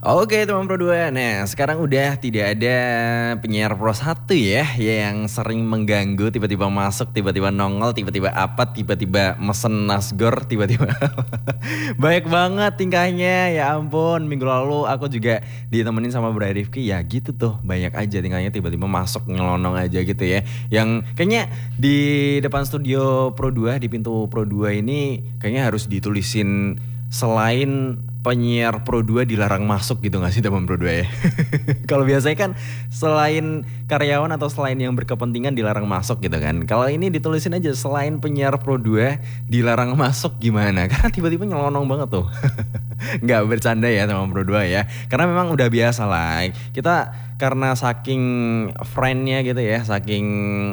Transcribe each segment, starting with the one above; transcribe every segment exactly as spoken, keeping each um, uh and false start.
Oke teman Pro dua, nah sekarang udah tidak ada penyiar Pro satu ya yang sering mengganggu, tiba-tiba masuk, tiba-tiba nongol, tiba-tiba apa, tiba-tiba mesen nasgor, tiba-tiba baik banget tingkahnya, ya ampun. Minggu lalu aku juga ditemenin sama Bray Rifki, ya gitu tuh, banyak aja tingkahnya tiba-tiba masuk nyelonong aja gitu ya. Yang kayaknya di depan studio Pro dua, di pintu Pro dua ini kayaknya harus ditulisin selain penyiar Pro dua dilarang masuk gitu gak sih teman Pro dua ya? Kalau biasanya kan selain karyawan atau selain yang berkepentingan dilarang masuk gitu kan. Kalau ini ditulisin aja selain penyiar Pro dua dilarang masuk gimana? Karena tiba-tiba nyelonong banget tuh. Nggak bercanda ya teman Pro dua ya. Karena memang udah biasa lah. Kita karena saking friendnya gitu ya, saking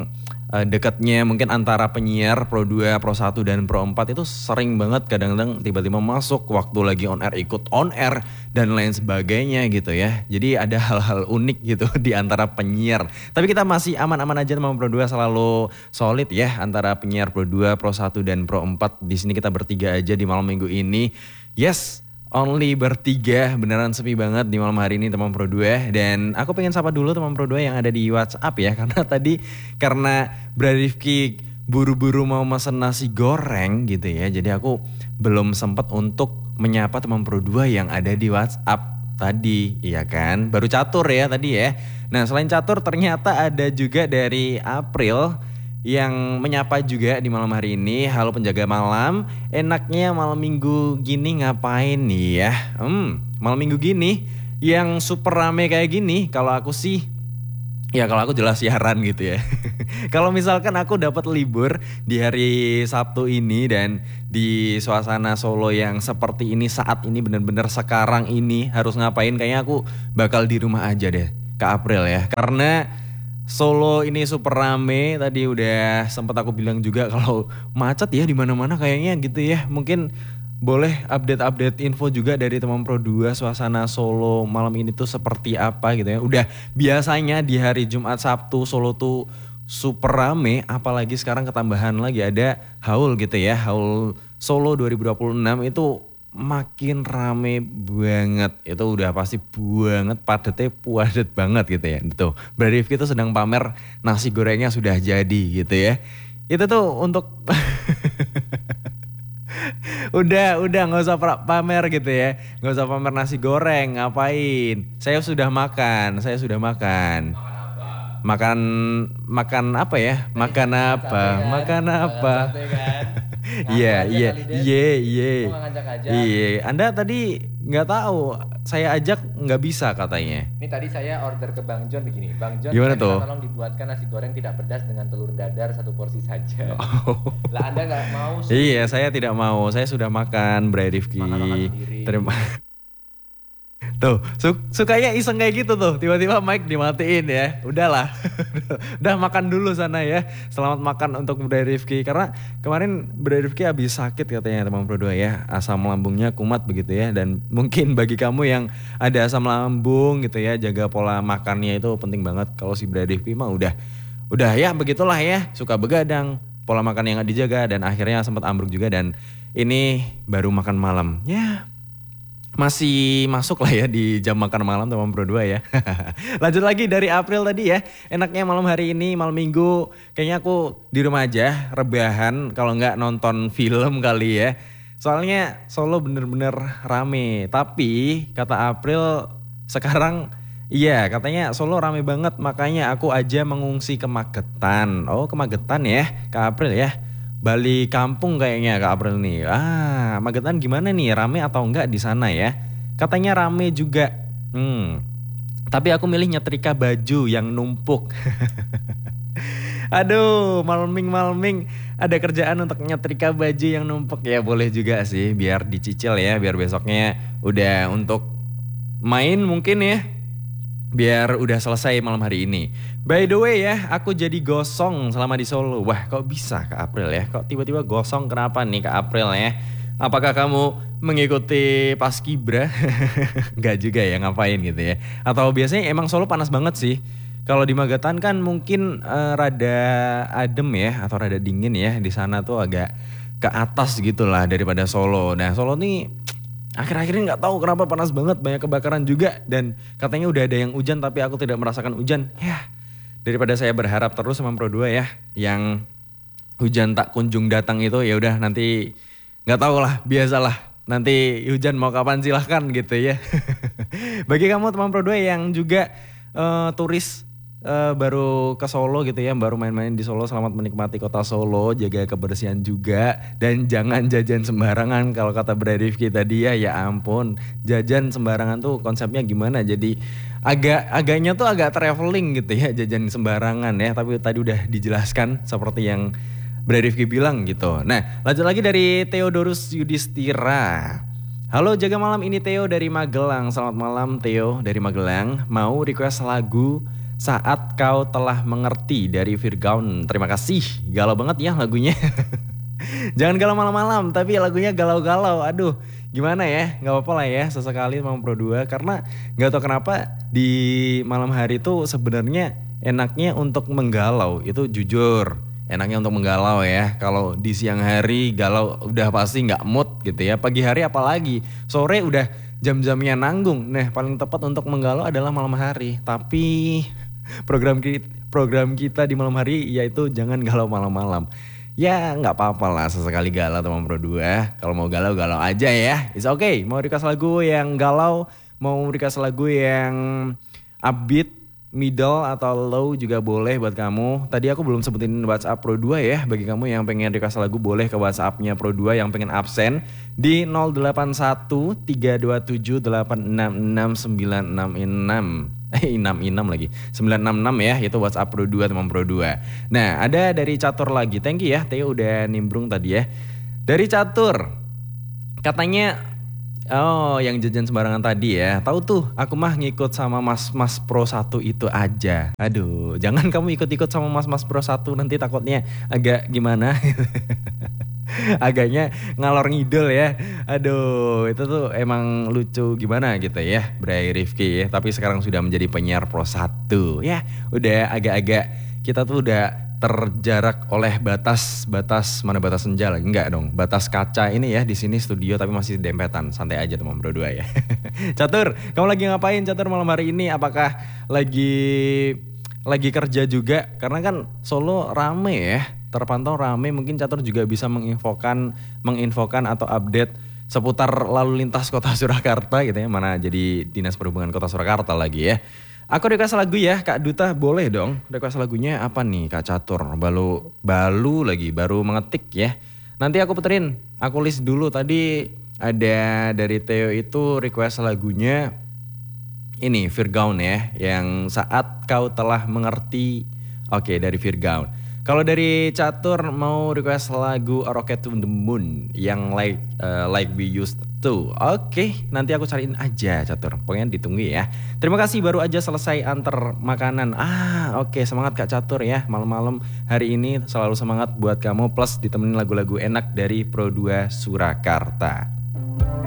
dekatnya mungkin antara penyiar Pro dua, Pro satu dan Pro empat itu sering banget kadang-kadang tiba-tiba masuk waktu lagi on air, ikut on air dan lain sebagainya gitu ya. Jadi ada hal-hal unik gitu di antara penyiar. Tapi kita masih aman-aman aja sama Pro dua, selalu solid ya antara penyiar Pro dua, Pro satu dan Pro empat. Di sini kita bertiga aja di malam minggu ini. Yes, only bertiga, beneran sepi banget di malam hari ini teman Pro dua. Dan aku pengen sapa dulu teman Pro dua yang ada di WhatsApp ya. Karena tadi karena Bray Rifki buru-buru mau mesen nasi goreng gitu ya. Jadi aku belum sempat untuk menyapa teman Pro dua yang ada di WhatsApp tadi, iya kan. Baru Catur ya tadi ya. Nah selain Catur ternyata ada juga dari April yang menyapa juga di malam hari ini. Halo penjaga malam, enaknya malam minggu gini ngapain nih ya? Hmm, malam minggu gini yang super rame kayak gini, kalau aku sih ya kalau aku jelas siaran gitu ya. Kalau misalkan aku dapat libur di hari Sabtu ini dan di suasana Solo yang seperti ini saat ini, benar-benar sekarang ini harus ngapain, kayaknya aku bakal di rumah aja deh Kak April ya. Karena Solo ini super rame, tadi udah sempat aku bilang juga kalau macet ya di mana-mana kayaknya gitu ya. Mungkin boleh update-update info juga dari teman Pro dua, suasana Solo malam ini tuh seperti apa gitu ya. Udah biasanya di hari Jumat Sabtu Solo tuh super rame, apalagi sekarang ketambahan lagi ada haul gitu ya. Haul Solo dua ribu dua puluh enam itu makin rame banget. Itu udah pasti banget, padatnya padat banget gitu ya. Tuh, Bray Rifki tuh sedang pamer nasi gorengnya sudah jadi gitu ya. Itu tuh untuk udah udah nggak usah pamer gitu ya, nggak usah pamer nasi goreng, ngapain? Saya sudah makan, saya sudah makan. Makan makan apa ya? Makan apa? Makan apa? Iya iya iya iya iya. Anda tadi nggak tahu, saya ajak nggak bisa katanya. Ini tadi saya order ke Bang John begini, Bang John, gimana tuh? Tolong dibuatkan nasi goreng tidak pedas dengan telur dadar satu porsi saja. Oh. Lah Anda nggak mau? Iya, saya tidak mau. Saya sudah makan Bray Rifki. Terima. Tuh, su sukanya iseng kayak gitu tuh, tiba-tiba mic dimatiin ya. Udahlah, udah makan dulu sana ya. Selamat makan untuk Bray Rifki. Karena kemarin Bray Rifki habis sakit katanya teman Pro dua ya. Asam lambungnya kumat begitu ya. Dan mungkin bagi kamu yang ada asam lambung gitu ya, jaga pola makannya itu penting banget. Kalau si Bray Rifki mah udah, udah ya begitulah ya. Suka begadang, pola makan yang gak dijaga dan akhirnya sempat ambruk juga. Dan ini baru makan malam ya. Masih masuk lah ya di jam makan malam teman Pro dua ya. Lanjut lagi dari April tadi ya. Enaknya malam hari ini, malam minggu, kayaknya aku di rumah aja, rebahan, kalau nggak nonton film kali ya. Soalnya Solo bener-bener rame. Tapi kata April sekarang, iya katanya Solo rame banget, makanya aku aja mengungsi ke Magetan. Oh ke Magetan ya Kak April ya. Balik kampung kayaknya Kak April nih. Ah, Magetan gimana nih? Rame atau enggak di sana ya? Katanya rame juga. Hmm. Tapi aku milih nyetrika baju yang numpuk. Aduh, malming-malming ada kerjaan untuk nyetrika baju yang numpuk ya, boleh juga sih biar dicicil ya, biar besoknya udah untuk main mungkin ya. Biar udah selesai malam hari ini. By the way ya, aku jadi gosong selama di Solo. Wah kok bisa Kak April ya? Kok tiba-tiba gosong, kenapa nih Kak April ya? Apakah kamu mengikuti Paskibra? Gak juga ya, ngapain gitu ya? Atau biasanya emang Solo panas banget sih. Kalau di Magetan kan mungkin uh, rada adem ya, atau rada dingin ya. Di sana tuh agak ke atas gitulah daripada Solo. Nah Solo nih Akhir-akhir ini nggak tahu kenapa panas banget, banyak kebakaran juga. Dan katanya udah ada yang hujan tapi aku tidak merasakan hujan. Ya, daripada saya berharap terus sama Pro dua ya, yang hujan tak kunjung datang itu, ya udah nanti nggak tahu lah, biasalah. Nanti hujan mau kapan silahkan gitu ya. Bagi kamu teman Pro dua yang juga uh, turis uh, baru ke Solo gitu ya, baru main-main di Solo, selamat menikmati kota Solo, jaga kebersihan juga. Dan jangan jajan sembarangan, kalau kata Bray Rifki tadi ya, ya ampun. Jajan sembarangan tuh konsepnya gimana, jadi agak agaknya tuh agak traveling gitu ya, jajan sembarangan ya. Tapi tadi udah dijelaskan seperti yang Bray Rifki bilang gitu. Nah, lanjut lagi dari Theodorus Yudhistira. Halo, jaga malam, ini Theo dari Magelang. Selamat malam Theo dari Magelang. Mau request lagu Saat Kau Telah Mengerti dari Virgaun. Terima kasih. Galau banget ya lagunya. Jangan galau malam-malam, tapi lagunya galau-galau. Aduh, gimana ya? Gak apa-apa lah ya, sesekali sama Pro dua. Karena gak tahu kenapa di malam hari tuh sebenarnya enaknya untuk menggalau. Itu jujur. Enaknya untuk menggalau ya. Kalau di siang hari galau udah pasti nggak mood gitu ya. Pagi hari apalagi. Sore udah jam-jamnya nanggung. Nah, paling tepat untuk menggalau adalah malam hari. Tapi program kita, program kita di malam hari yaitu jangan galau malam-malam. Ya nggak apa-apa lah sesekali galau teman Pro dua. Kalau mau galau galau aja ya. It's okay. Mau request lagu yang galau, mau request lagu yang upbeat, middle atau low juga boleh buat kamu. Tadi aku belum sebutin WhatsApp Pro dua ya. Bagi kamu yang pengen request lagu boleh ke WhatsAppnya Pro dua yang pengen absen di nol delapan satu tiga dua tujuh delapan enam enam sembilan enam enam. Eh enam enam lagi. sembilan enam enam ya, itu WhatsApp Pro dua teman Pro dua. Nah, ada dari Catur lagi. Thank you ya, Theo udah nimbrung tadi ya. Dari Catur. Katanya oh, yang jajan sembarangan tadi ya. Tahu tuh, aku mah ngikut sama mas-mas Pro satu itu aja. Aduh, jangan kamu ikut-ikut sama mas-mas Pro satu, nanti takutnya agak gimana. Agaknya ngalor ngidul ya. Aduh, itu tuh emang lucu gimana gitu ya, Bray Rifki ya. Tapi sekarang sudah menjadi penyiar Pro satu. Ya, udah agak-agak kita tuh udah terjarak oleh batas batas mana batas senja lagi, enggak dong, batas kaca ini ya di sini studio, tapi masih dempetan. Santai aja teman Pro dua ya. Catur, kamu lagi ngapain Catur malam hari ini? Apakah lagi lagi kerja juga? Karena kan Solo rame ya, terpantau rame. Mungkin Catur juga bisa menginfokan menginfokan atau update seputar lalu lintas Kota Surakarta gitu ya. Mana jadi Dinas Perhubungan Kota Surakarta lagi ya. Aku request lagu ya Kak Duta, boleh dong. Request lagunya apa nih Kak Catur? Balu balu lagi baru mengetik ya. Nanti aku puterin. Aku list dulu tadi ada dari Theo itu request lagunya ini Virgaun ya, yang Saat Kau Telah Mengerti. Oke, dari Virgaun. Kalau dari Catur mau request lagu A Rocket to the Moon yang like uh, like we used to. Oke, nanti aku cariin aja Catur. Pokoknya ditunggu ya. Terima kasih, baru aja selesai antar makanan. Ah, oke, semangat Kak Catur ya. Malam-malam hari ini selalu semangat buat kamu, plus ditemenin lagu-lagu enak dari Pro dua Surakarta.